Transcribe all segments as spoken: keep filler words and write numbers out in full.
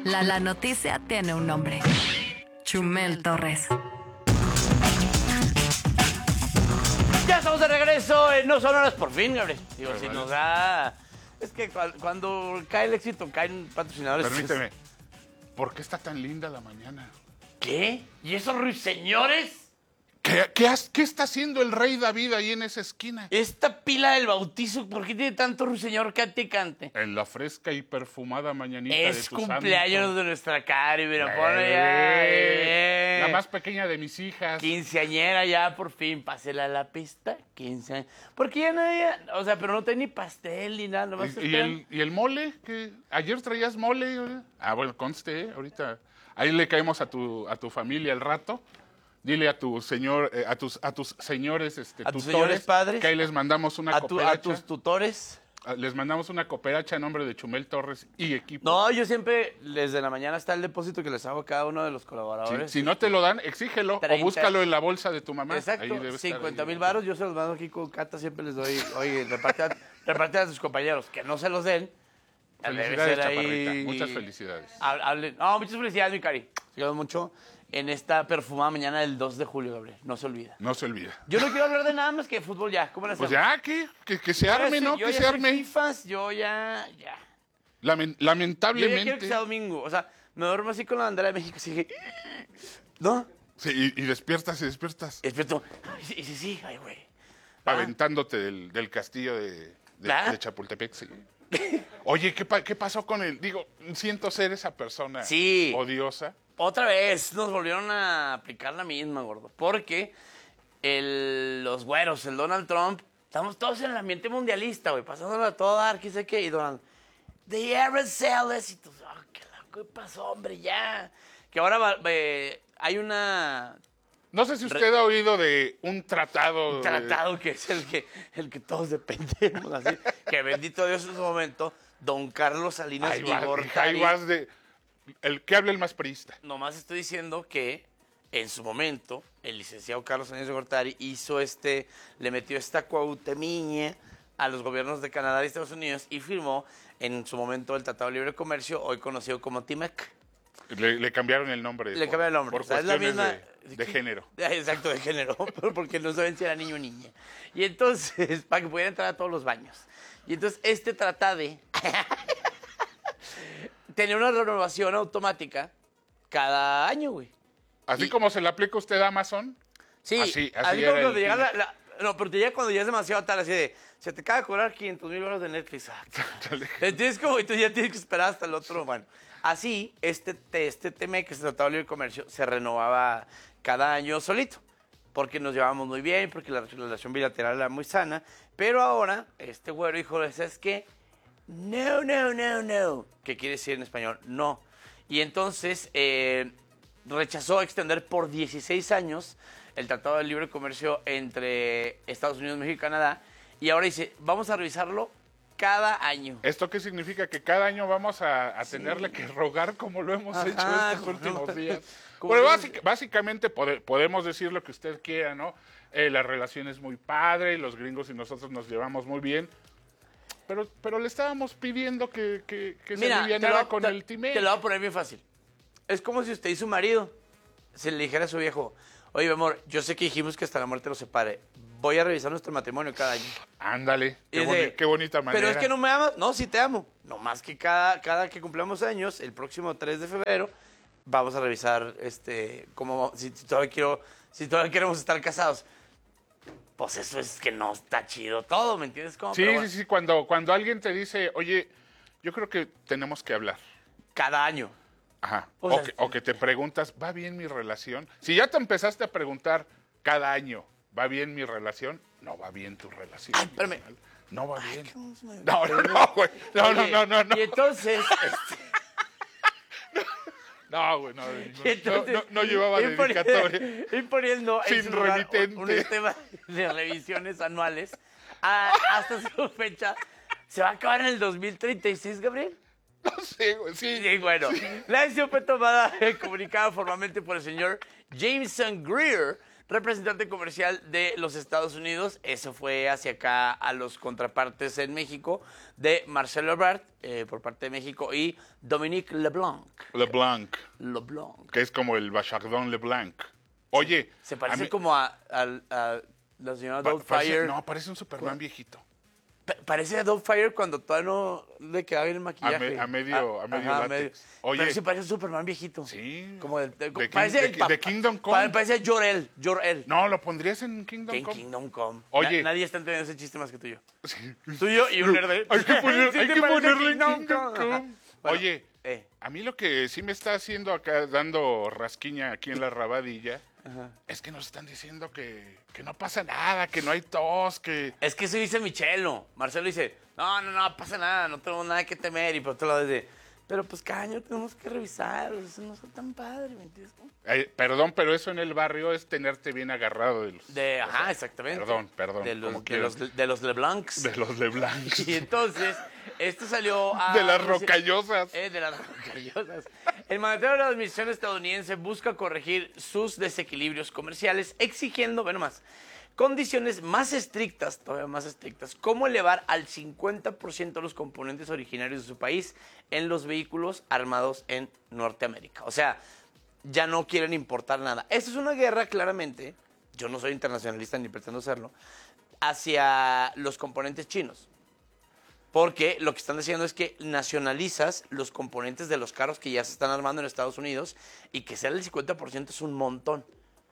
La la noticia tiene un nombre. Chumel Torres. Ya estamos de regreso en No Son Horas, por fin, Gabriel. Digo, Pero si vale. nos da... Es que cu- cuando cae el éxito, caen patrocinadores. Permíteme. ¿Por qué está tan linda la mañana? ¿Qué? ¿Y esos ruiseñores? ¿Qué, qué, has- qué está haciendo el rey David ahí en esa esquina? Esta pila del bautizo, ¿por qué tiene tanto ruiseñor cante y cante? En la fresca y perfumada mañanita de Es tu cumpleaños santo. de nuestra Cari, mira, Eh, ponle ya. eh. La más pequeña de mis hijas. Quinceañera ya, por fin, pásela a la pista. quince años. Porque ya nadie, o sea, pero no tenía ni pastel ni nada. Nomás ¿Y, y esperan. el, ¿Y el mole? ¿Qué? ¿Ayer traías mole? ¿Eh? Ah, bueno, conste, ¿eh? Ahorita. Ahí le caemos a tu, a tu familia al rato. Dile a tu señor, eh, a tus, a tus señores, este, A tus tutores, señores padres, que ahí les mandamos una a, tu- a cooperacha. tus tutores. Ah, Les mandamos una cooperacha a nombre de Chumel Torres y equipo. No, yo siempre, desde la mañana está el depósito que les hago a cada uno de los Si, colaboradores. si no te lo dan, exígelo treinta. o búscalo en la bolsa de tu mamá. Ahí Exacto, debe estar cincuenta ahí. mil varos, yo se los mando aquí con Cata, siempre les doy, oye, reparte a, reparte a tus compañeros, que no se los den. Debe Felicidades, ser ahí- chaparrita. Muchas felicidades. Ha- hable- No, muchas felicidades, mi cari. Se quedó mucho en esta perfumada mañana del dos de julio, Gabriel, no se olvida. No se olvida. Yo no quiero hablar de nada más que de fútbol ya, ¿cómo le hacemos? Pues ya, ¿qué? Que, que se Yo ya arme, soy- ¿no? yo Que ya se soy arme. Fifas, yo ya, ya. Lamen- Yo ya quiero lamentablemente. que sea domingo, o sea, me duermo así con la bandera de México, así que... ¿No? Sí, y, y despiertas y despiertas. Despierto. Ay, sí, sí, sí, ay, güey. Aventándote del, del castillo de, de, ¿Ah? de Chapultepec, sí. Oye, ¿qué, pa- ¿qué pasó con él? Digo, siento ser esa persona Sí. odiosa. Otra vez nos volvieron a aplicar la misma, gordo. Porque el, los güeros, el Donald Trump, estamos todos en el ambiente mundialista, güey, pasándolo a todo dar, qué sé qué, y Donald, the aerosols, y tú, oh, qué loco, ¿qué pasó, hombre, ya? Que ahora va- eh, hay una, No sé si usted ha oído de un tratado. un de- tratado que es el que, el que todos dependemos, así, que bendito Dios en su momento, don Carlos Salinas Ahí y vas, hija, Gortari. ahí vas de. El que hable el más priista. Nomás estoy diciendo que en su momento el licenciado Carlos Salinas de Gortari hizo este, le metió esta cuautemiña a los gobiernos de Canadá y Estados Unidos y firmó en su momento el Tratado de Libre Comercio, hoy conocido como T M E C. Le, le cambiaron el nombre. Le por- cambiaron el nombre. Por O sea, es la cuestiones misma- de, de género. Exacto, de género, porque no saben si era niño o niña. Y entonces, para que pudieran entrar a todos los baños. Y entonces este tratado tenía una renovación automática cada año, güey. Así Y- como se le aplica a usted a Amazon. Sí, Así- así así era como cuando el llega fin. la, la- No, pero te llega cuando ya es demasiado tarde, así de... Se te acaba de cobrar quinientos mil euros de Netflix. Ah, Entonces, como y tú ya tienes que esperar hasta el otro... Bueno, así, este, te- este T M E, que es el Tratado de Libre Comercio, se renovaba cada año solito. Porque nos llevábamos muy bien, porque la relación bilateral era muy sana. Pero ahora, este güero dijo, ¿sabes qué? No, no, no, no. ¿Qué quiere decir en español? No. Y entonces eh, rechazó extender por dieciséis años el Tratado de Libre Comercio entre Estados Unidos, México y Canadá. Y ahora dice, vamos a revisarlo cada año. ¿Esto qué significa? Que cada año vamos a, a tenerle que rogar como lo hemos Ajá, hecho estos como- últimos días. como Bueno, lo- básic- básicamente pode- podemos decir lo que usted quiera, ¿no? Eh, la relación es muy padre, los gringos y nosotros nos llevamos muy bien. Pero, pero le estábamos pidiendo que, que, que se Mira, te lo, alivianara voy a- con te- el T M E. te lo voy a poner bien fácil. Es como si usted y su marido se le dijera a su viejo, oye, mi amor, yo sé que dijimos que hasta la muerte nos separe. Voy a revisar nuestro matrimonio cada año. Ándale, Y qué, dice, boni- qué bonita manera. Pero es que no me amas. No, sí te amo. No más que cada, cada que cumplamos años, el próximo tres de febrero, vamos a revisar este cómo si, si todavía quiero, si todavía queremos estar casados. Pues eso es que no está chido todo, ¿me entiendes? ¿Cómo? Sí, Pero sí, bueno, sí, cuando, cuando alguien te dice, oye, yo creo que tenemos que hablar. cada año. Ajá. O O, sea, que, o que te preguntas, ¿va bien mi relación? Si ya te empezaste a preguntar cada año, ¿va bien mi relación? No va bien tu relación. Ay, espérame. No va bien. ¿cómo se me- No, no, no, güey. No, no, Oye, no, no, no. Y entonces, este, No, güey, no, y no, entonces, no, no llevaba ir poni- dedicatoria. ir poniendo en Sin su lugar remitente. un, un esquema de revisiones anuales a- hasta su fecha. ¿Se va a acabar en el dos mil treinta y seis, Gabriel? No sé, güey, sí. Sí, bueno. La decisión fue tomada, eh, comunicada formalmente por el señor Jameson Greer, representante comercial de los Estados Unidos. Eso fue hacia acá a los contrapartes en México de Marcelo Ebrard, eh, por parte de México, y Dominique LeBlanc. LeBlanc. LeBlanc. Que es como el Bachardon LeBlanc. Oye. Se parece a mí- como a, a- a la señora pa- Doubtfire. parece- no, parece un Superman viejito. Pa- Parece a Doubtfire cuando todavía no le quedaba bien el maquillaje. A me- a medio- a medio látex. Oye. Pero sí parece un Superman viejito. Sí. Como del, de, De parece King- el de- papá- de Kingdom Come. pa- Parece Jor-El. Jor-El. No, lo pondrías en Kingdom En Come. Kingdom Come. Oye. Na- nadie está entendiendo ese chiste más que tú y yo. Sí. Tuyo y un nerd. Hay que, poner- Sí, hay te que parece ponerle en Kingdom Kingdom Come. Come. Bueno, Oye, eh. a mí lo que sí me está haciendo acá, dando rasquiña aquí en la rabadilla, es que nos están diciendo que, que no pasa nada, que no hay tos, que... Es que eso dice Michelo. Marcelo dice, no, no, no pasa nada, no tenemos nada que temer. Y por otro lado dice, pero pues cada año tenemos que revisar, eso no está tan padre, ¿me entiendes? Eh, perdón, pero eso en el barrio es tenerte bien agarrado de los... De, o ajá, sea, exactamente. Perdón, perdón. De los, como de quieran. los, de los LeBlancs. De los LeBlancs. Y entonces, esto salió a... De las rocallosas. Eh, de las rocallosas. El mandatario de la administración estadounidense busca corregir sus desequilibrios comerciales, exigiendo, bueno más, condiciones más estrictas, todavía más estrictas, como elevar al cincuenta por ciento los componentes originarios de su país en los vehículos armados en Norteamérica. O sea, ya no quieren importar nada. Esta es una guerra, claramente, yo no soy internacionalista ni pretendo serlo, hacia los componentes chinos. Porque lo que están diciendo es que nacionalizas los componentes de los carros que ya se están armando en Estados Unidos y que sea el cincuenta por ciento es un montón.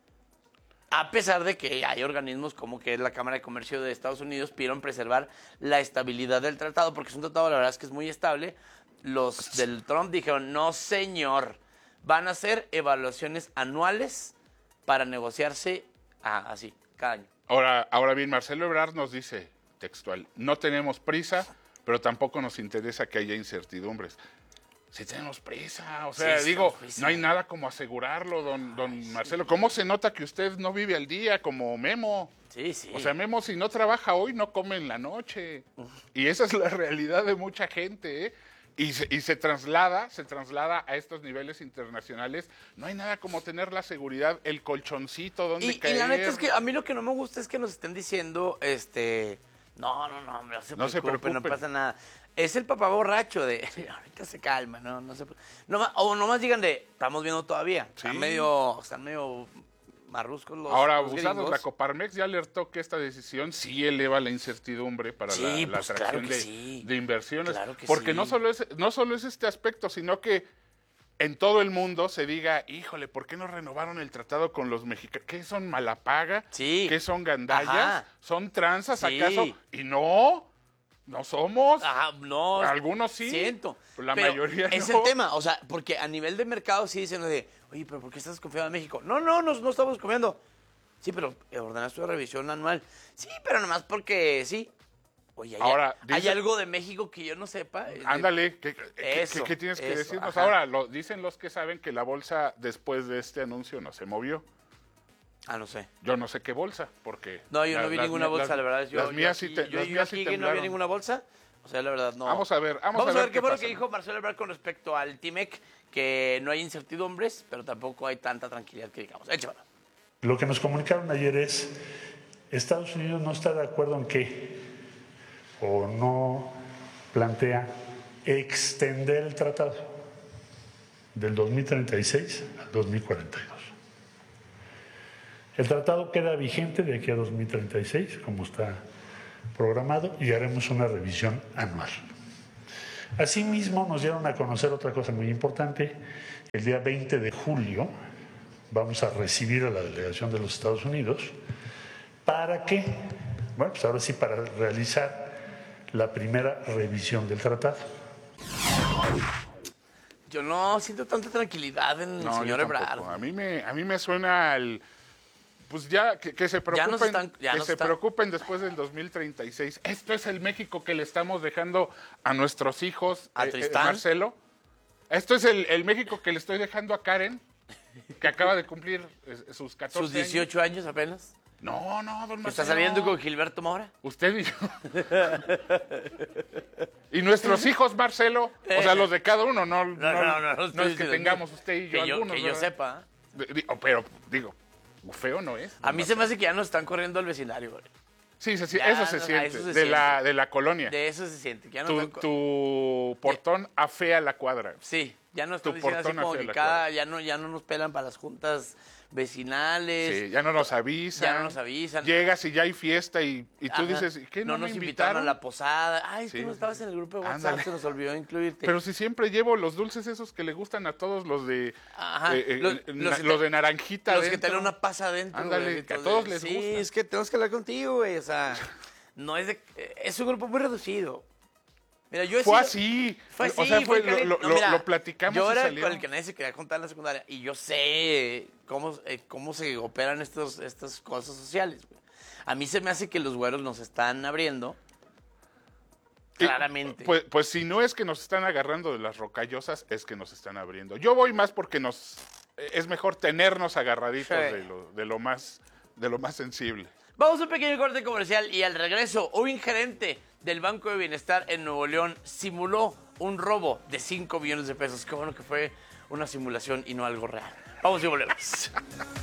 A pesar de que hay organismos como que es la Cámara de Comercio de Estados Unidos pidieron preservar la estabilidad del tratado, porque es un tratado, la verdad es que es muy estable. Los del Trump dijeron, no señor, van a hacer evaluaciones anuales para negociarse ah, así, cada año. Ahora, ahora bien, Marcelo Ebrard nos dice, textual, no tenemos prisa, pero tampoco nos interesa que haya incertidumbres. Sí tenemos prisa, o sea, Sí, digo, tenemos prisa. no hay nada como asegurarlo, don, don Marcelo. ¿Cómo se nota que usted no vive al día como Memo? Sí, sí. O sea, Memo, si no trabaja hoy, no come en la noche. Y esa es la realidad de mucha gente, ¿eh? Y se, y se traslada, se traslada a estos niveles internacionales. No hay nada como tener la seguridad, el colchoncito donde Y, y caer. la neta es que a mí lo que no me gusta es que nos estén diciendo, este, no, no, no, hombre, no se, No se preocupen, no preocupen. pasa nada. Es el papá borracho de, ahorita se calma, no, no se no, O nomás digan de, estamos viendo todavía. Están Sí. medio, están medio marruscos los Ahora, los abusados, gringos. la Coparmex ya alertó que esta decisión sí eleva la incertidumbre para Sí, la, la pues, atracción claro que de, sí. de inversiones. Claro que porque sí. no, solo es, no solo es este aspecto, sino que en todo el mundo se diga, híjole, ¿por qué no renovaron el tratado con los mexicanos? ¿Qué son malapaga? Sí. ¿Qué son gandallas? Ajá. ¿Son tranzas Sí. acaso? Y no, no somos. Ajá, no. Algunos sí, Siento. la pero mayoría es no. el tema, o sea, porque a nivel de mercado sí dicen de, oye, pero ¿por qué estás confiando en México? No, no, no, no estamos confiando. Sí, pero ordenaste una revisión anual. Sí, pero nomás porque sí. Oye, ¿hay, Ahora, ¿hay dice- algo de México que yo no sepa? Es de- Ándale, ¿qué, qué- Eso, qué- qué tienes que eso, decirnos? ajá. Ahora, lo, dicen los que saben que la bolsa después de este anuncio no se movió. Ah, no sé. Yo no sé qué bolsa, porque... No, yo la- no vi las ninguna mías- bolsa, las- la verdad. Yo, las yo mías aquí- sí, te- yo, las yo mías sí aquí que no vi temblaron. ninguna bolsa. O sea, la verdad, no. Vamos a ver, vamos a ver qué qué fue lo pasa, que ¿no? dijo Marcelo Ebrard con respecto al T-MEC, que no hay incertidumbres, pero tampoco hay tanta tranquilidad que digamos. Échamelo. Lo que nos comunicaron ayer es, Estados Unidos no está de acuerdo en qué, o no plantea extender el tratado del dos mil treinta y seis al dos mil cuarenta y dos. El tratado queda vigente de aquí a dos mil treinta y seis, como está programado, y haremos una revisión anual. Asimismo, nos dieron a conocer otra cosa muy importante. El día veinte de julio vamos a recibir a la delegación de los Estados Unidos para que, bueno, pues ahora sí, para realizar la primera revisión del tratado. Yo no siento tanta tranquilidad en el No, yo señor tampoco. Ebrard. A mí me, a mí me suena al... Pues ya, que, que se preocupen, nos están- ya que nos se están- preocupen después del dos mil treinta y seis. Esto es el México que le estamos dejando a nuestros hijos, ¿A eh, eh, Tristán? Marcelo. Esto es el, el México que le estoy dejando a Karen, que acaba de cumplir eh, sus catorce Sus dieciocho años apenas. años. No, no, don Marcelo. ¿Está saliendo con Gilberto Mora? Usted y yo. Y nuestros hijos, Marcelo, o sea, los de cada uno, no, no, No, no, no. no estoy es que diciendo- tengamos usted y yo que yo, algunos. que yo ¿verdad? sepa. De- di- oh, Pero, digo, Feo no es. A mí se me hace que ya nos están corriendo al vecindario, güey. Sí, se, Ya, eso se no, siente. eso se de, siente. La, de la colonia. De eso se siente. Que ya no tu, están co- tu portón afea la cuadra. Sí, ya no tu están diciendo así portón como hacia que la cada, cuadra. ya no, ya no nos pelan para las juntas vecinales. Sí, ya no nos avisan. Ya no nos avisan. Llegas y ya hay fiesta y, y tú Ajá. dices, ¿y ¿qué no, no me nos invitaron? invitaron a la posada. Ay, es que Sí, no sí, estabas sí. en el grupo de WhatsApp, Ándale. se nos olvidó incluirte. Pero si siempre llevo los dulces esos que le gustan a todos, los de Ajá, eh, eh, los- na- los que los te- de naranjita Los que adentro. tienen una pasa adentro. Ándale, güey, que a entonces, todos les sí, gusta. es que tenemos que hablar contigo, güey. O sea, no es de... Es un grupo muy reducido. Mira, yo he Fue sido- así. Fue o así, sea, fue, caliente. lo, No, lo- mira, lo platicamos Yo y era salió. con el que nadie se quería contar en la secundaria y yo sé cómo, eh, cómo se operan estos, estas cosas sociales. Güey. A mí se me hace que los güeros nos están abriendo Y, claramente. Pues, pues si no es que nos están agarrando de las rocallosas, es que nos están abriendo. Yo voy más porque nos es mejor tenernos agarraditos Sí. de, lo, de lo más de lo más sensible. Vamos a un pequeño corte comercial y al regreso, un gerente del Banco de Bienestar en Nuevo León simuló un robo de cinco millones de pesos. Qué bueno que fue una simulación y no algo real. Vamos y volvemos.